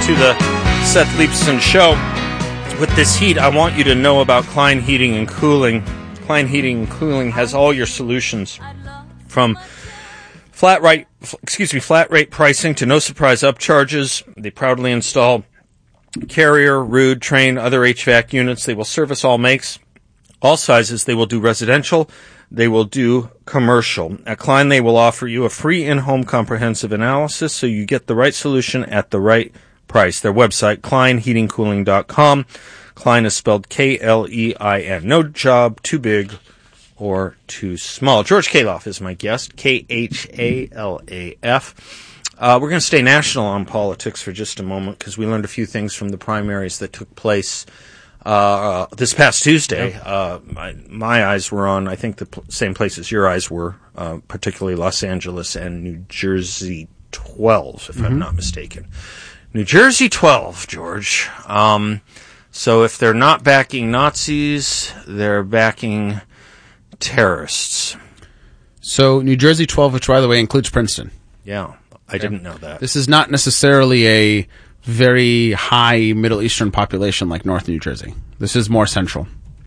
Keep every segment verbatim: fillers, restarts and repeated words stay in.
to the Seth Leibsohn Show. With this heat, I want you to know about Klein Heating and Cooling. Klein Heating and Cooling has all your solutions, from flat rate, excuse me, flat rate pricing to no surprise upcharges. They proudly install Carrier, Rude, Trane, other H V A C units. They will service all makes, all sizes. They will do residential. They will do commercial. At Klein, they will offer you a free in-home comprehensive analysis so you get the right solution at the right price. Their website, klein heating cooling dot com. Klein is spelled K L E I N. No job too big or too small. George Khalaf is my guest, K H A L A F. Uh, we're going to stay national on politics for just a moment because we learned a few things from the primaries that took place Uh, this past Tuesday. Yep. Uh, my, my eyes were on, I think, the pl- same places your eyes were, uh, particularly Los Angeles and New Jersey twelve, if mm-hmm. I'm not mistaken. New Jersey twelve, George. Um, so if they're not backing Nazis, they're backing terrorists. So New Jersey twelve, which, by the way, includes Princeton. Yeah, I okay. didn't know that. This is not necessarily a very high Middle Eastern population like North New Jersey. This is more central.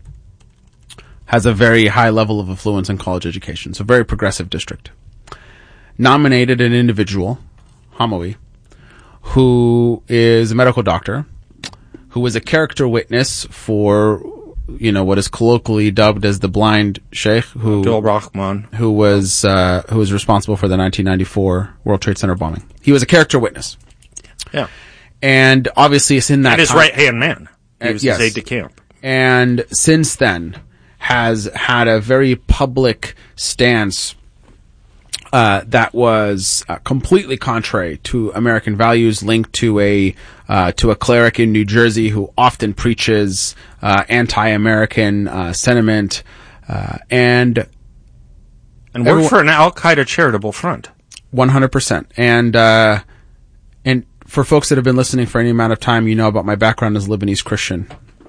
Has a very high level of affluence in college education. It's a very progressive district. Nominated an individual, Hamawi, who is a medical doctor, who was a character witness for, you know, what is colloquially dubbed as the blind sheikh, who Abdul Rahman, who was uh, who was responsible for the nineteen ninety-four World Trade Center bombing. He was a character witness. Yeah. And obviously it's in that And his time. right-hand man. He was uh, yes. his aide-de-camp. And since then has had a very public stance uh, that was uh, completely contrary to American values, linked to a uh, to a cleric in New Jersey who often preaches uh, anti-American uh, sentiment, uh, and and worked for an Al-Qaeda charitable front. one hundred percent. And uh, and for folks that have been listening for any amount of time, you know about my background as a Lebanese Christian.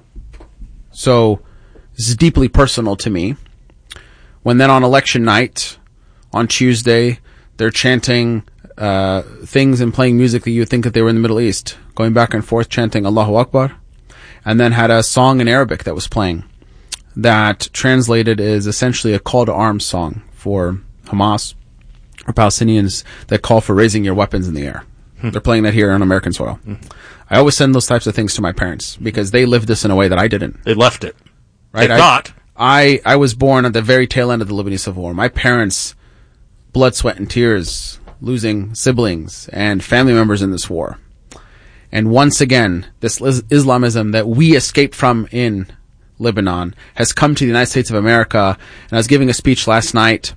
So this is deeply personal to me. When then on election night, on Tuesday, they're chanting uh, things and playing music that you would think that they were in the Middle East, going back and forth chanting Allahu Akbar, and then had a song in Arabic that was playing that translated is essentially a call to arms song for Hamas or Palestinians that call for raising your weapons in the air. They're playing that here on American soil. Mm. I always send those types of things to my parents because they lived this in a way that I didn't. They left it. Right? They thought. I, I, I was born at the very tail end of the Lebanese Civil War. My parents, blood, sweat, and tears, losing siblings and family members in this war. And once again, this Islamism that we escaped from in Lebanon has come to the United States of America. And I was giving a speech last night,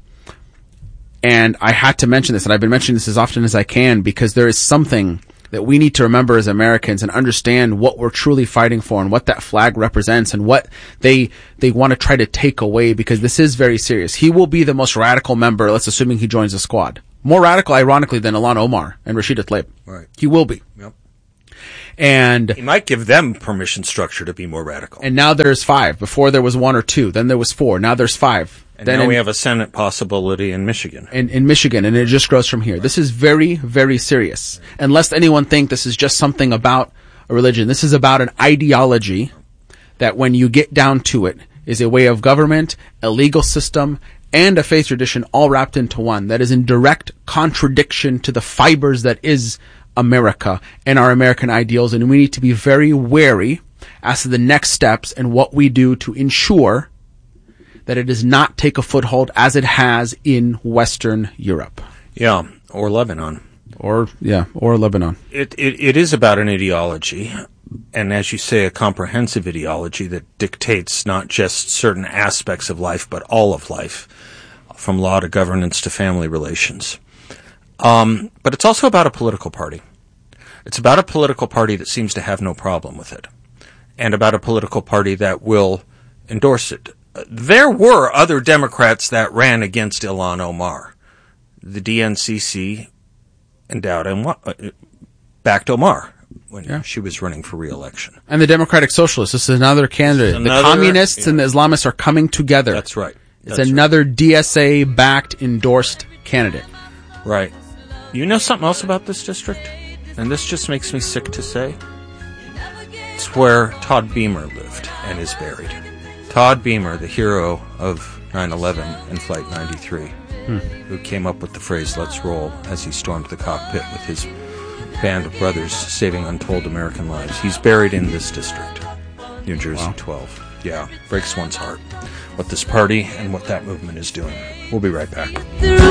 and I had to mention this, and I've been mentioning this as often as I can, because there is something that we need to remember as Americans and understand what we're truly fighting for and what that flag represents and what they they want to try to take away, because this is very serious. He will be the most radical member, let's assuming he joins the squad. More radical, ironically, than Ilhan Omar and Rashida Tlaib. Right. He will be. Yep. And he might give them permission structure to be more radical. And now there's five. Before there was one or two. Then there was four. Now there's five. And then now in, we have a Senate possibility in Michigan. In, in Michigan, and it just grows from here. Right. This is very, very serious. And lest anyone think this is just something about a religion. This is about an ideology that, when you get down to it, is a way of government, a legal system, and a faith tradition all wrapped into one that is in direct contradiction to the fibers that is America and our American ideals. And we need to be very wary as to the next steps and what we do to ensure that it does not take a foothold as it has in Western Europe. Yeah, or Lebanon. Or, yeah, or Lebanon. It, it It is about an ideology, and as you say, a comprehensive ideology that dictates not just certain aspects of life, but all of life, from law to governance to family relations. Um, but it's also about a political party. It's about a political party that seems to have no problem with it, and about a political party that will endorse it. There were other Democrats that ran against Ilhan Omar. The D N C C endowed and uh, backed Omar when yeah. she was running for re-election. And the Democratic Socialists. This is another candidate. Another, the communists yeah. and the Islamists are coming together. That's right. That's That's another right. D S A-backed, endorsed candidate. Right. You know something else about this district? and this just makes me sick to say, it's where Todd Beamer lived and is buried. Todd Beamer, the hero of nine eleven and Flight ninety-three, hmm. who came up with the phrase, "Let's roll," as he stormed the cockpit with his band of brothers saving untold American lives. He's buried in this district, New Jersey. Wow. twelve. Yeah, breaks one's heart what this party and what that movement is doing. We'll be right back.